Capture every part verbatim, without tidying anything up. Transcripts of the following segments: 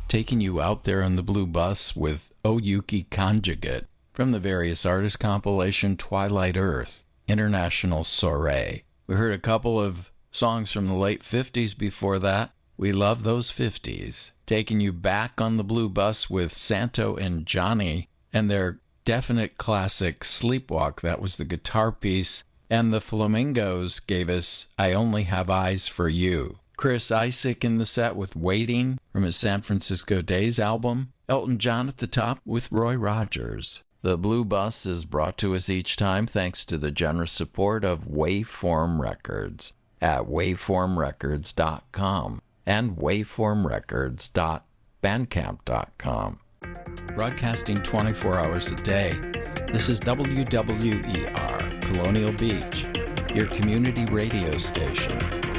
taking you out there on the blue bus with Oyuki Conjugate from the various artist compilation Twilight Earth, International Soiree. We heard a couple of songs from the late fifties before that. We love those fifties. Taking you back on the blue bus with Santo and Johnny and their definite classic Sleepwalk. That was the guitar piece. And the Flamingos gave us I Only Have Eyes for You. Chris Isaak in the set with Waiting from his San Francisco Days album. Elton John at the top with Roy Rogers. The Blue Bus is brought to us each time thanks to the generous support of Waveform Records at waveform records dot com and waveform records dot bandcamp dot com. Broadcasting twenty-four hours a day, this is W W E R, Colonial Beach, your community radio station.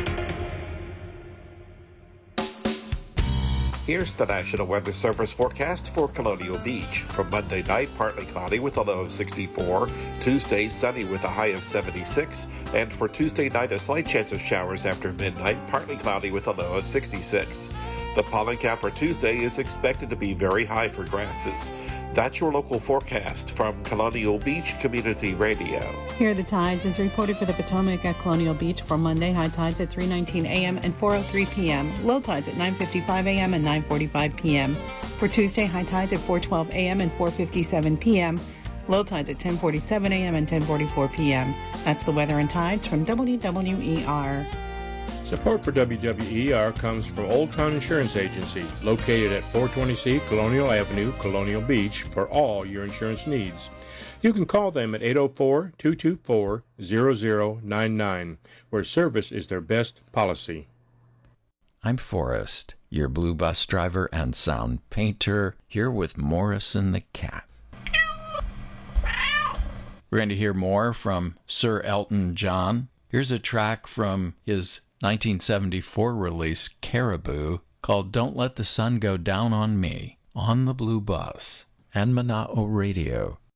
Here's the National Weather Service forecast for Colonial Beach. For Monday night, partly cloudy with a low of sixty-four. Tuesday, sunny with a high of seventy-six. And for Tuesday night, a slight chance of showers after midnight, partly cloudy with a low of sixty-six. The pollen count for Tuesday is expected to be very high for grasses. That's your local forecast from Colonial Beach Community Radio. Here are the tides as reported for the Potomac at Colonial Beach for Monday. High tides at three nineteen a.m. and four oh three p.m. Low tides at nine fifty-five a.m. and nine forty-five p.m. For Tuesday, high tides at four twelve a.m. and four fifty-seven p.m. Low tides at ten forty-seven a.m. and ten forty-four p.m. That's the weather and tides from W W E R. Support for W W E R comes from Old Town Insurance Agency, located at four twenty C Colonial Avenue, Colonial Beach, for all your insurance needs. You can call them at eight oh four, two two four, zero zero nine nine, where service is their best policy. I'm Forrest, your blue bus driver and sound painter, here with Morrison the Cat. We're going to hear more from Sir Elton John. Here's a track from his nineteen seventy-four release, Caribou, called Don't Let the Sun Go Down on Me, on the Blue Bus, and Mana'o Radio.